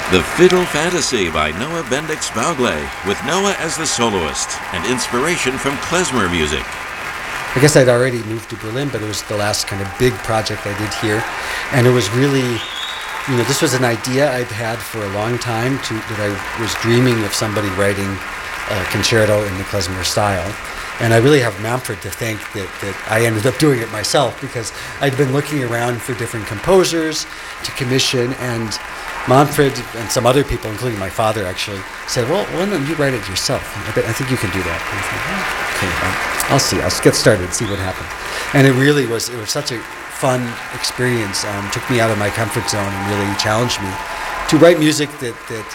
The Fiddle Fantasy by Noah Bendix Baugle, with Noah as the soloist and inspiration from klezmer music. I guess I'd already moved to Berlin, but it was the last kind of big project I did here. And it was really, this was an idea I'd had for a long time that I was dreaming of somebody writing a concerto in the klezmer style. And I really have Manfred to thank that I ended up doing it myself, because I'd been looking around for different composers to commission, and Manfred and some other people, including my father, actually said, well, why don't you write it yourself? I think you can do that. And I thought, okay, I'll see. I'll get started, see what happens. And it was such a fun experience. Took me out of my comfort zone and really challenged me to write music that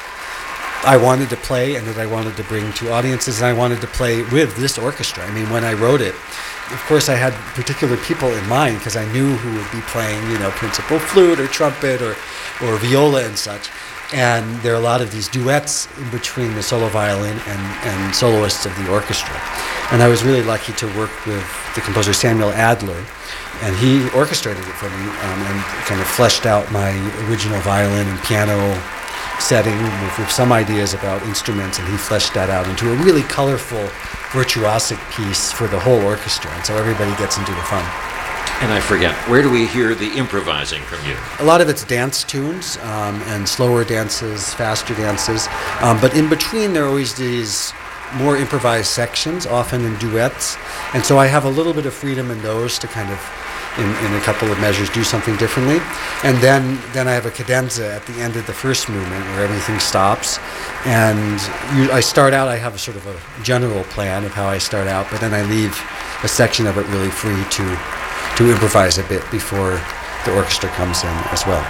I wanted to play and that I wanted to bring to audiences, and I wanted to play with this orchestra. I mean, when I wrote it, of course I had particular people in mind, because I knew who would be playing, principal flute or trumpet or viola and such. And there are a lot of these duets in between the solo violin and soloists of the orchestra. And I was really lucky to work with the composer Samuel Adler, and he orchestrated it for me and kind of fleshed out my original violin and piano setting with some ideas about instruments, and he fleshed that out into a really colorful, virtuosic piece for the whole orchestra, and so everybody gets into the fun. And I forget, where do we hear the improvising from you? A lot of it's dance tunes and slower dances, faster dances, but in between there are always these more improvised sections, often in duets, and so I have a little bit of freedom in those to kind of in a couple of measures do something differently. And then I have a cadenza at the end of the first movement where everything stops, and I have a sort of a general plan of how I start out, but then I leave a section of it really free to improvise a bit before the orchestra comes in as well.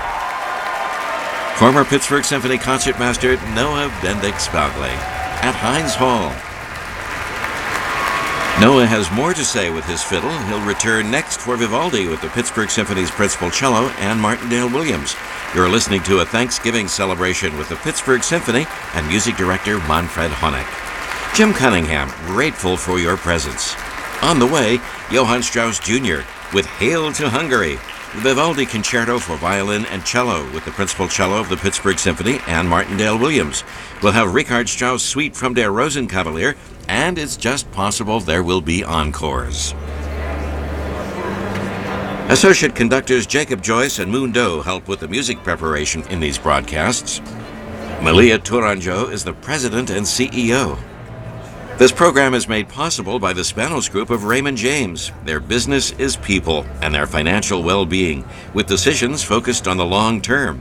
Former Pittsburgh Symphony concertmaster Noah Bendix Baugle at Heinz Hall. Noah has more to say with his fiddle. He'll return next for Vivaldi with the Pittsburgh Symphony's principal cello, Ann Martindale Williams. You're listening to a Thanksgiving celebration with the Pittsburgh Symphony and music director Manfred Honeck. Jim Cunningham, grateful for your presence. On the way, Johann Strauss Jr. with Hail to Hungary, the Vivaldi Concerto for Violin and Cello with the principal cello of the Pittsburgh Symphony, Ann Martindale Williams. We'll have Richard Strauss' Suite from Der Rosenkavalier, and it's just possible there will be encores. Associate conductors Jacob Joyce and Moon Doe help with the music preparation in these broadcasts. Malia Tourangeau is the president and CEO. This program is made possible by the Spanos Group of Raymond James. Their business is people and their financial well-being, with decisions focused on the long term.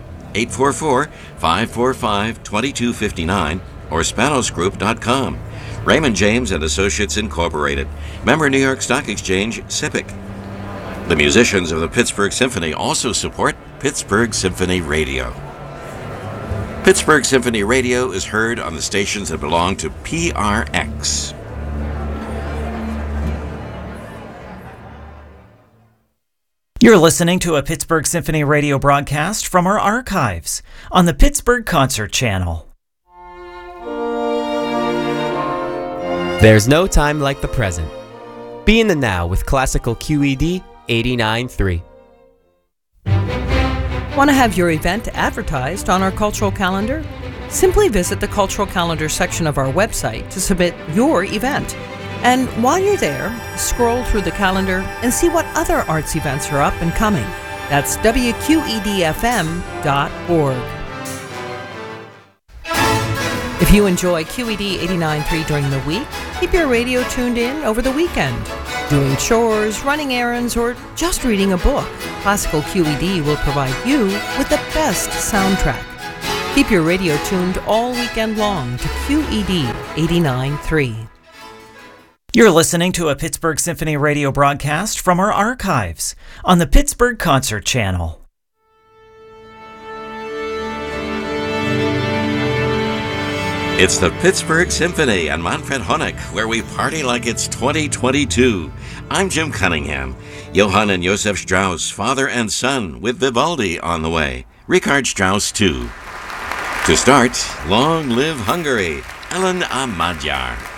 844-545-2259 or spanosgroup.com. Raymond James and Associates Incorporated. Member New York Stock Exchange, SIPC. The musicians of the Pittsburgh Symphony also support Pittsburgh Symphony Radio. Pittsburgh Symphony Radio is heard on the stations that belong to PRX. You're listening to a Pittsburgh Symphony Radio broadcast from our archives on the Pittsburgh Concert Channel. There's no time like the present. Be in the now with classical QED 89.3. Want to have your event advertised on our cultural calendar? Simply visit the cultural calendar section of our website to submit your event. And while you're there, scroll through the calendar and see what other arts events are up and coming. That's WQEDFM.org. If you enjoy QED 89.3 during the week, keep your radio tuned in over the weekend. Doing chores, running errands, or just reading a book, Classical QED will provide you with the best soundtrack. Keep your radio tuned all weekend long to QED 89.3. You're listening to a Pittsburgh Symphony Radio broadcast from our archives on the Pittsburgh Concert Channel. It's the Pittsburgh Symphony and Manfred Honeck, where we party like it's 2022. I'm Jim Cunningham. Johann and Josef Strauss, father and son, with Vivaldi on the way. Richard Strauss, too. To start, Long Live Hungary, Ellen a Magyar.